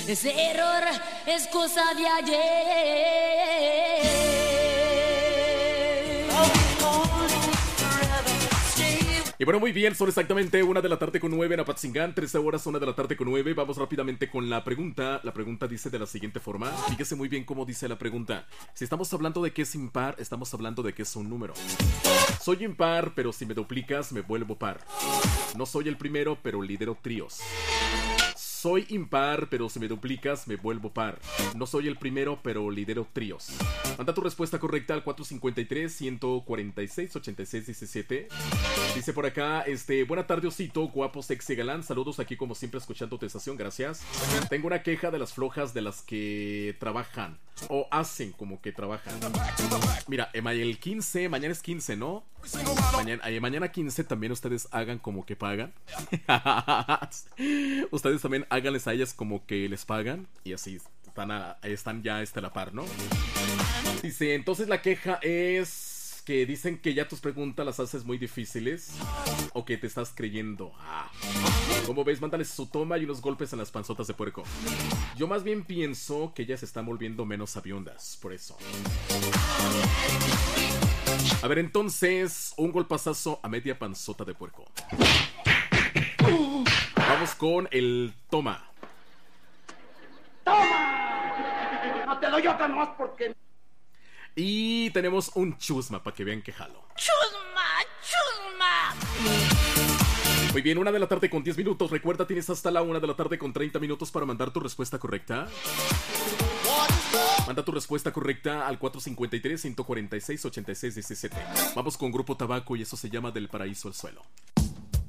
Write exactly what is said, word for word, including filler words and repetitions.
Ese error es cosa de ayer. Y bueno, muy bien, son exactamente una de la tarde con nueve en Apatzingán, trece horas, una de la tarde con nueve. Vamos rápidamente con la pregunta. La pregunta dice de la siguiente forma. Fíjese muy bien cómo dice la pregunta. Si estamos hablando de que es impar, estamos hablando de que es un número. Soy impar, pero si me duplicas, me vuelvo par. No soy el primero, pero lidero tríos. Soy impar, pero si me duplicas, me vuelvo par. No soy el primero, pero lidero tríos. Manda tu respuesta correcta al cuatro cinco tres, uno cuatro seis, ocho seis uno siete. Dice por acá, este, buena tarde, Osito, guapo, sexy, galán. Saludos aquí como siempre escuchando tu estación, gracias. Tengo una queja de las flojas de las que trabajan o hacen como que trabajan. Mira, el quince, mañana es quince, ¿no? Mañana, eh, mañana quince también ustedes hagan como que pagan. Ustedes también háganles a ellas como que les pagan. Y así están, a, están ya este, a la par, ¿no? Dice, entonces la queja es que dicen que ya tus preguntas las haces muy difíciles. O que te estás creyendo. Ah. Como ves, mándales su toma y unos golpes en las panzotas de puerco. Yo más bien pienso que ellas se están volviendo menos aviondas. Por eso. A ver, entonces, un golpazazo a media panzota de puerco. Vamos con el toma. ¡Toma! No te doy otra nomás porque... Y tenemos un chusma para que vean que jalo. ¡Chusma! ¡Chusma! Muy bien, una de la tarde con diez minutos. Recuerda, tienes hasta la una de la tarde con treinta minutos para mandar tu respuesta correcta. Manda tu respuesta correcta al cuatro cinco tres, uno cuatro seis, ocho seis uno siete. Vamos con Grupo Tabaco y eso se llama Del Paraíso al Suelo.